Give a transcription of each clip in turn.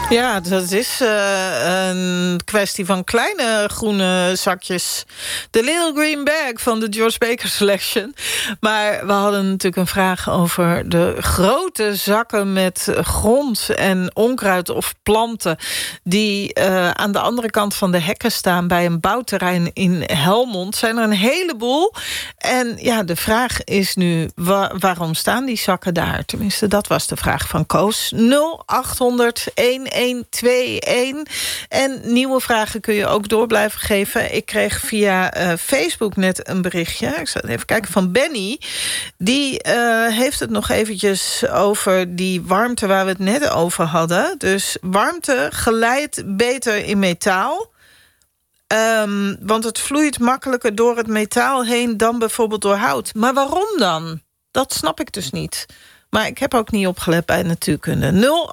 Ja, dat is een kwestie van kleine groene zakjes. De Little Green Bag van de George Baker Selection. Maar we hadden natuurlijk een vraag over de grote zakken met grond en onkruid of planten die aan de andere kant van de hekken staan bij een bouwterrein in Helmond. Zijn er een heleboel. En ja, de vraag is nu, waarom staan die zakken daar? Tenminste, dat was de vraag van Koos. 0800-1121. En nieuwe vragen kun je ook door blijven geven. Ik kreeg via Facebook net een berichtje. Ik zal even kijken, van Benny. Die heeft het nog eventjes over die warmte waar we het net over hadden. Dus warmte glijdt beter in metaal. Want het vloeit makkelijker door het metaal heen dan bijvoorbeeld door hout. Maar waarom dan? Dat snap ik dus niet. Maar ik heb ook niet opgelet bij natuurkunde.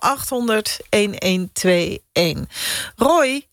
0800-1121. Roy?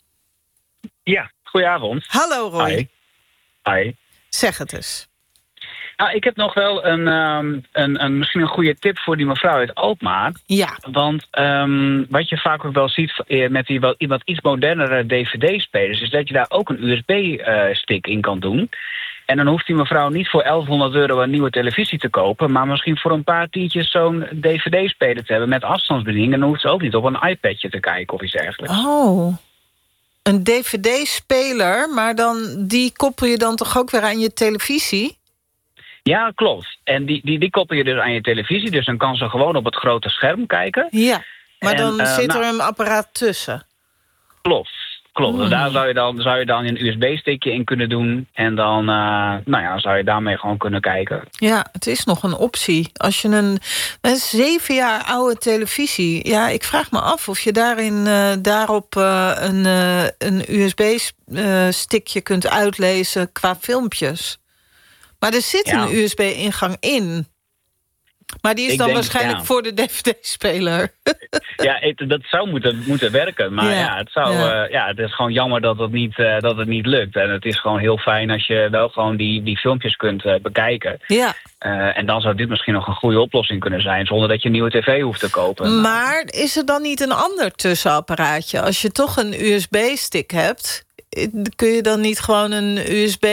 Ja, goedenavond. Hallo Roy. Hi. Zeg het eens. Nou, ik heb nog wel misschien een goede tip voor die mevrouw uit Alkmaar. Ja. Want wat je vaak ook wel ziet met die wat iets modernere dvd-spelers... is dat je daar ook een USB-stick in kan doen. En dan hoeft die mevrouw niet voor €1100 een nieuwe televisie te kopen... maar misschien voor een paar tientjes zo'n dvd-speler te hebben met afstandsbediening. En dan hoeft ze ook niet op een iPadje te kijken of iets dergelijks. Oh, een dvd-speler, maar die koppel je dan toch ook weer aan je televisie? Ja, klopt. En die koppel je dus aan je televisie. Dus dan kan ze gewoon op het grote scherm kijken. Ja, maar dan zit er een apparaat tussen. Klopt. Dus daar zou je dan een USB-stickje in kunnen doen. En dan zou je daarmee gewoon kunnen kijken. Ja, het is nog een optie. Als je een 7 jaar oude televisie... Ja, ik vraag me af of je daarop een USB-stickje kunt uitlezen qua filmpjes. Maar er zit een USB-ingang in. Maar die is dan waarschijnlijk voor de dvd-speler. Ja, dat zou moeten werken. Maar het is gewoon jammer dat het niet lukt. En het is gewoon heel fijn als je wel gewoon die filmpjes kunt bekijken. Ja. En dan zou dit misschien nog een goede oplossing kunnen zijn... zonder dat je een nieuwe tv hoeft te kopen. Maar is er dan niet een ander tussenapparaatje? Als je toch een USB-stick hebt... kun je dan niet gewoon een USB...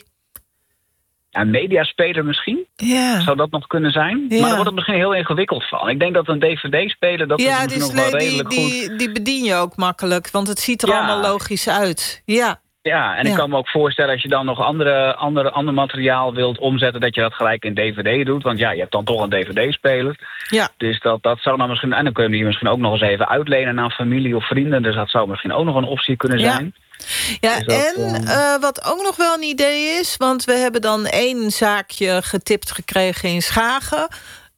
Een mediaspeler misschien? Ja. Zou dat nog kunnen zijn? Ja. Maar daar wordt het misschien heel ingewikkeld van. Ik denk dat een dvd-speler... dat is nog wel redelijk goed. Die bedien je ook makkelijk, want het ziet er allemaal logisch uit. Ja. Ja, en ik kan me ook voorstellen als je dan nog ander materiaal wilt omzetten... dat je dat gelijk in dvd doet. Want je hebt dan toch een dvd-speler. Ja. Dus dat zou dan misschien... En dan kun je die misschien ook nog eens even uitlenen aan familie of vrienden. Dus dat zou misschien ook nog een optie kunnen zijn. Ja, dus wat ook nog wel een idee is... want we hebben dan 1 zaakje getipt gekregen in Schagen...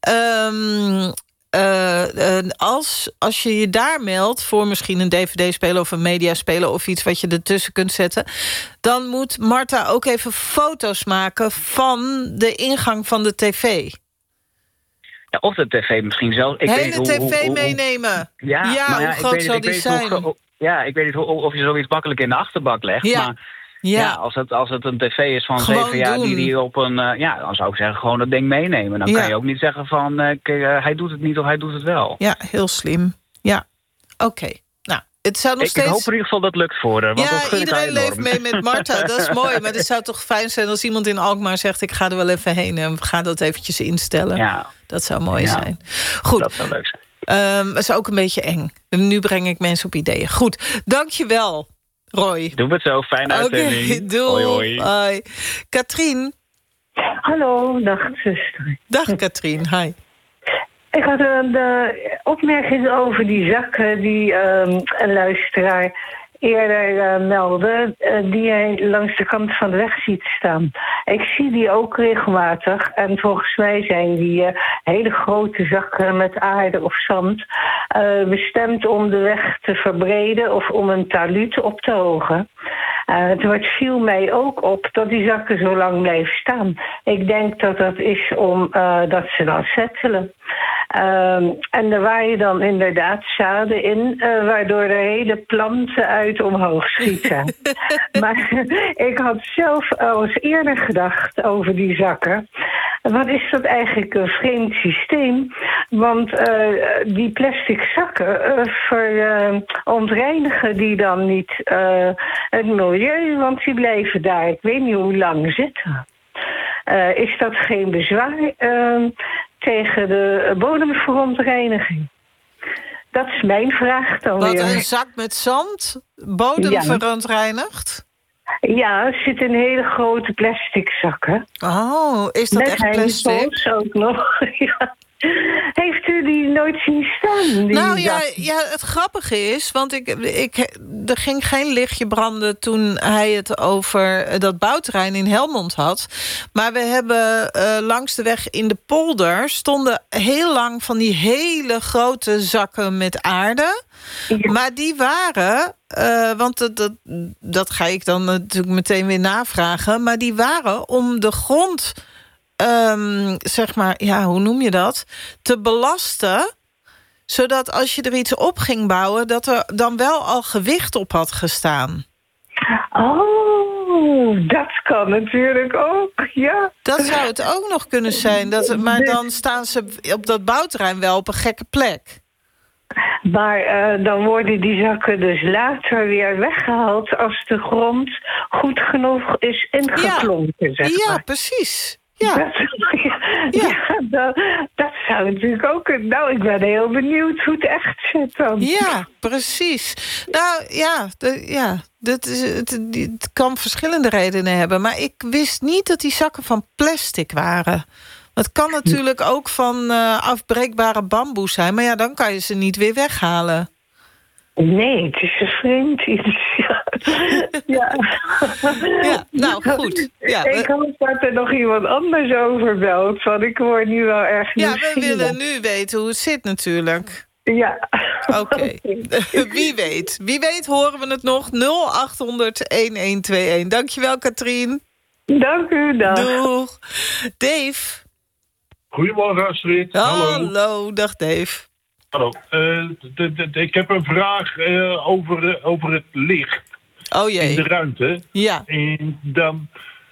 als je je daar meldt voor misschien een dvd-speler... of een mediaspeler of iets wat je ertussen kunt zetten... dan moet Marta ook even foto's maken van de ingang van de tv. Ja, of de tv misschien zelf. Hele tv meenemen. Hoe groot zal die zijn? Ik weet niet of je zoiets makkelijk in de achterbak legt. Ja. Maar ja, als het een tv is van gewoon 7 jaar die op een... dan zou ik zeggen, gewoon dat ding meenemen. Dan kan je ook niet zeggen van... hij doet het niet of hij doet het wel. Ja, heel slim. Ja, oké. Nou, het zou nog steeds... Ik hoop in ieder geval dat het lukt voor haar. Want iedereen leeft mee met Marta. Dat is mooi. Maar het zou toch fijn zijn als iemand in Alkmaar zegt... ik ga er wel even heen en we gaan dat eventjes instellen. Ja. Dat zou mooi zijn. Goed. Dat zou leuk zijn. Het is ook een beetje eng. Nu breng ik mensen op ideeën. Goed, dankjewel, Roy. Doe het zo, fijne uitzending. Doei. Hoi. Hoi. Katrien. Hallo, dag zuster. Dag Katrien, hi. Ik had een opmerking over die zakken die een luisteraar eerder meldde... die hij langs de kant van de weg ziet staan. Ik zie die ook regelmatig. En volgens mij zijn die hele grote zakken met aarde of zand... bestemd om de weg te verbreden of om een talud op te hogen. Het viel mij ook op dat die zakken zo lang blijven staan. Ik denk dat dat is dat ze dan settelen. En daar waaien dan inderdaad zaden in... waardoor er hele planten uit omhoog schieten. Maar ik had zelf al eens eerder gedacht over die zakken. wat is dat eigenlijk een vreemd systeem? Want die plastic zakken verontreinigen die dan niet het milieu, want die blijven daar, ik weet niet hoe lang zitten. Is dat geen bezwaar tegen de bodemverontreiniging? Dat is mijn vraag dan weer. Wat, een zak met zand bodemverontreinigt? Ja, er zitten hele grote plastic zakken. Oh, is dat echt plastic? Ook nog, ja. Heeft u die nooit zien staan? Ja, het grappige is, want er ging geen lichtje branden toen hij het over dat bouwterrein in Helmond had. Maar we hebben langs de weg in de polder stonden heel lang van die hele grote zakken met aarde. Ja. Maar die waren, want dat ga ik dan natuurlijk meteen weer navragen, maar die waren om de grond, zeg maar, ja, hoe noem je dat? Te belasten, zodat als je er iets op ging bouwen, dat er dan wel al gewicht op had gestaan. Oh, dat kan natuurlijk ook, ja. Dat zou het ook nog kunnen zijn. Maar dan staan ze op dat bouwterrein wel op een gekke plek. Maar dan worden die zakken dus later weer weggehaald als de grond goed genoeg is ingeklonken, zeg maar. Ja, precies. Ja. Dat zou natuurlijk ook... Nou, ik ben heel benieuwd hoe het echt zit dan. Ja, precies. Nou, het kan verschillende redenen hebben. Maar ik wist niet dat die zakken van plastic waren. Het kan natuurlijk ook van afbreekbare bamboe zijn. Maar ja, dan kan je ze niet weer weghalen. Nee, het is een vreemd iets. Ja. Ja, nou goed. Ja, ik hoop dat er nog iemand anders over belt. Want ik word nu wel erg nieuwsgierig. Ja, we willen nu weten hoe het zit natuurlijk. Ja. Oké. Wie weet. Wie weet horen we het nog. 0800-1121. Dankjewel, Katrien. Dank u, dag. Doeg. Dave. Goedemorgen, Astrid. Hallo, dag Dave. Hallo. Ik heb een vraag over het licht. Oh jee. In de ruimte. Ja. En dan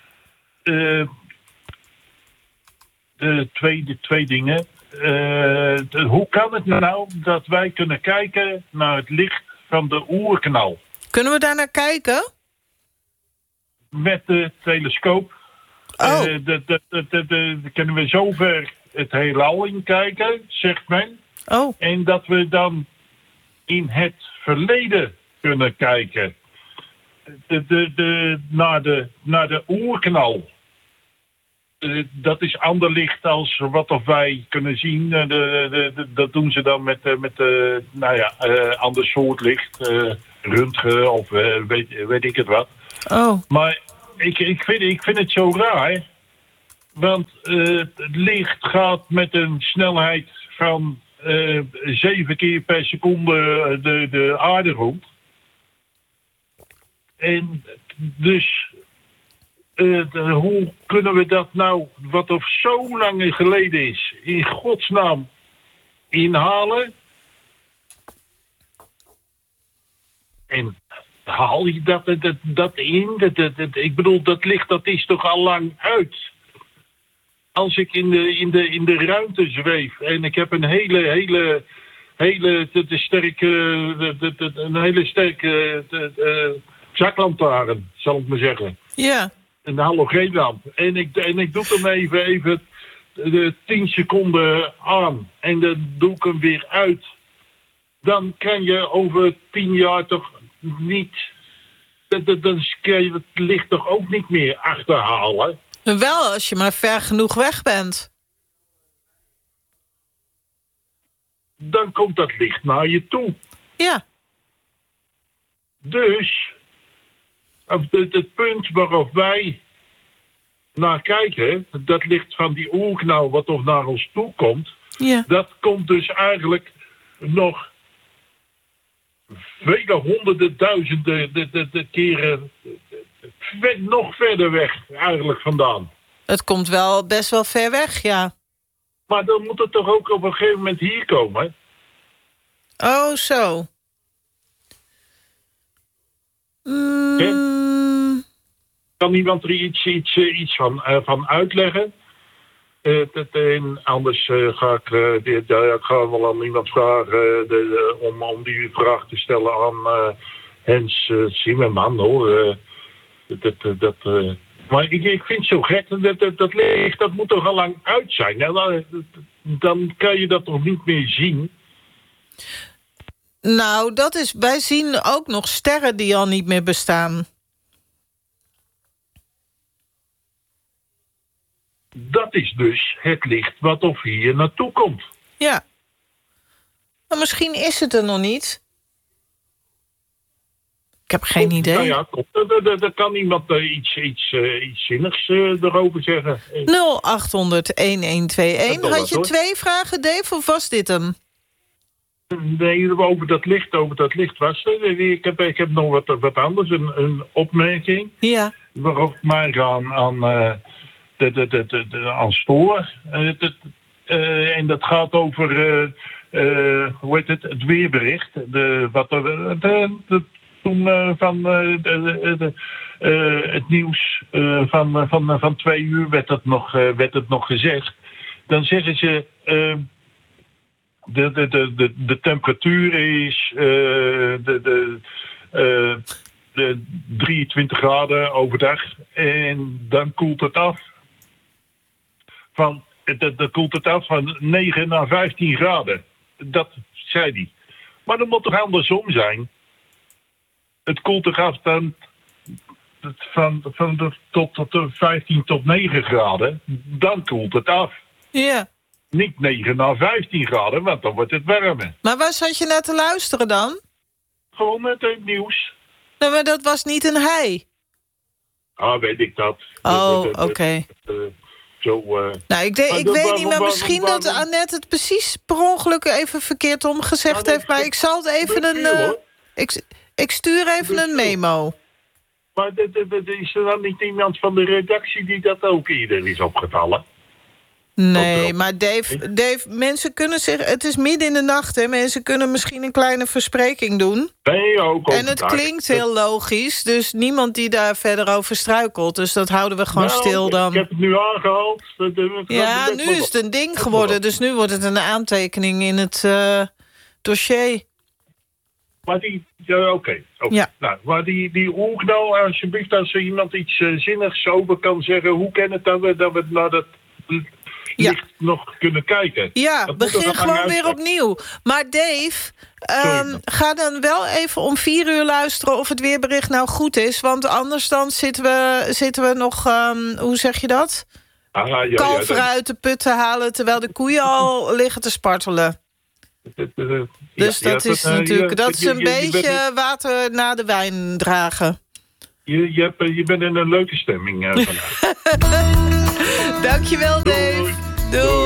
de twee dingen. Hoe kan het nou dat wij kunnen kijken naar het licht van de oerknal? Kunnen we daar naar kijken? Met de telescoop. Oh. Kunnen we zover het heelal in kijken, zegt men. Oh. En dat we dan in het verleden kunnen kijken. Naar de oerknal. Dat is ander licht als wat wij kunnen zien. Dat doen ze dan met ander soort licht. Röntgen of weet ik het wat. Oh. Maar ik vind het zo raar. Want het licht gaat met een snelheid van 7 keer per seconde de aarde rond. En dus hoe kunnen we dat nou, wat of zo lang geleden is, in godsnaam inhalen? En haal je dat in? Ik bedoel, dat licht dat is toch al lang uit? Als ik in de ruimte zweef en ik heb een hele sterke zaklantaarn, zal ik maar zeggen. Ja. Een halogeenlamp. En ik doe hem even de 10 seconden aan en dan doe ik hem weer uit. Dan kan je over 10 jaar toch niet... Dan kan je het licht toch ook niet meer achterhalen? Wel, als je maar ver genoeg weg bent. Dan komt dat licht naar je toe. Ja. Dus, het punt waarop wij naar kijken, dat licht van die oerknal wat toch naar ons toe komt, ja. Dat komt dus eigenlijk nog vele honderden duizenden keren nog verder weg eigenlijk vandaan. Het komt wel best wel ver weg, ja. Maar dan moet het toch ook op een gegeven moment hier komen? Oh, zo. Kan iemand er iets van uitleggen? En anders ga ik wel aan iemand vragen om die vraag te stellen aan Hens Zimmerman, hoor. Maar ik vind het zo gek, dat licht, dat moet toch al lang uit zijn. Dan kan je dat toch niet meer zien? Nou, wij zien ook nog sterren die al niet meer bestaan. Dat is dus het licht wat of hier naartoe komt. Ja. Maar misschien is het er nog niet. Ik heb geen idee. Nou ja, daar kan iemand iets zinnigs erover zeggen. 0800-1121. Had je 2 vragen, Dave, of was dit hem? Nee, over dat licht was er. Ik heb nog wat anders, een opmerking. Ja. Waarop ik mij aan stoor. En dat gaat over hoe heet het weerbericht. Toen van het nieuws van 2 uur werd het nog gezegd. Dan zeggen ze de temperatuur is de 23 graden overdag en dan koelt het af. Dat koelt het af van 9 naar 15 graden. Dat zei hij. Maar dat moet toch andersom zijn? Het koelt toch af dan tot 15 tot 9 graden. Dan koelt het af. Ja. Niet 9 naar 15 graden, want dan wordt het warmer. Maar waar zat je naar te luisteren dan? Gewoon met het nieuws. Nou, maar dat was niet een hij. Ah, weet ik dat. Oh, oké. Nou, ik weet niet, maar misschien dat Annette het precies per ongeluk even verkeerd omgezegd heeft. Maar ik zal het even ik stuur even een memo. Maar is er dan niet iemand van de redactie die dat ook eerder is opgevallen? Nee, maar Dave, mensen kunnen zich... Het is midden in de nacht, hè. Mensen kunnen misschien een kleine verspreking doen. Nee, ook. En het klinkt heel logisch, dus niemand die daar verder over struikelt. Dus dat houden we gewoon stil dan. Ik heb het nu aangehaald. Ja, nu is het een ding geworden. Dus nu wordt het een aantekening in het dossier. Maar oké. Ja. Nou, maar die oorknal, alsjeblieft, als er iemand iets zinnigs over kan zeggen, hoe kan het dat we naar dat licht nog kunnen kijken? Ja, begin gewoon weer opnieuw. Maar Dave, ga dan wel even om 4 uur luisteren of het weerbericht nou goed is. Want anders dan zitten we nog, hoe zeg je dat? Kalveren uit de put te halen terwijl de koeien al liggen te spartelen. Dus dat is natuurlijk, dat is een beetje water na de wijn dragen. Je bent in een leuke stemming vandaag. Dankjewel, Dave. Doei.